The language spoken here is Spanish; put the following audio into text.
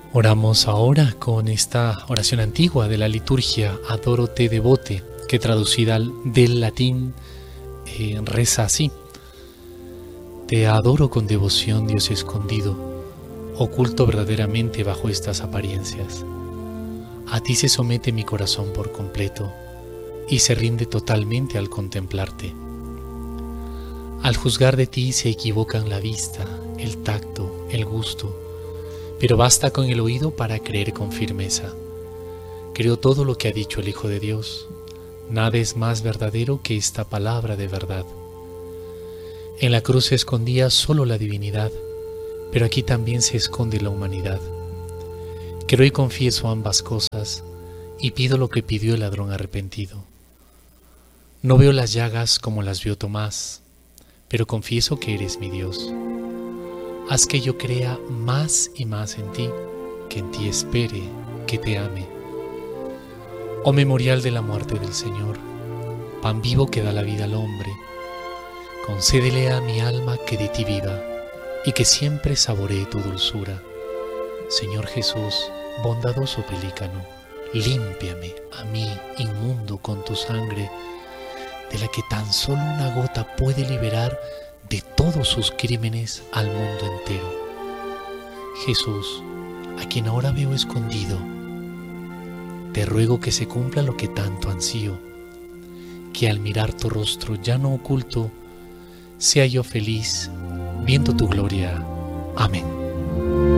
Oramos ahora con esta oración antigua de la liturgia, Adoro te devote, que traducida del latín reza así: Te adoro con devoción, Dios escondido, oculto verdaderamente bajo estas apariencias. A ti se somete mi corazón por completo y se rinde totalmente al contemplarte. Al juzgar de ti se equivocan la vista, el tacto, el gusto, pero basta con el oído para creer con firmeza. Creo todo lo que ha dicho el Hijo de Dios. Nada es más verdadero que esta palabra de verdad. En la cruz se escondía solo la divinidad, pero aquí también se esconde la humanidad. Creo y confieso ambas cosas y pido lo que pidió el ladrón arrepentido. No veo las llagas como las vio Tomás, pero confieso que eres mi Dios. Haz que yo crea más y más en ti, que en ti espere, que te ame. Oh memorial de la muerte del Señor, pan vivo que da la vida al hombre, concédele a mi alma que de ti viva y que siempre saboree tu dulzura. Señor Jesús, bondadoso pelícano, límpiame a mí, inmundo, con tu sangre, de la que tan solo una gota puede liberar de todos sus crímenes al mundo entero. Jesús, a quien ahora veo escondido, te ruego que se cumpla lo que tanto ansío, que al mirar tu rostro ya no oculto, sea yo feliz viendo tu gloria. Amén.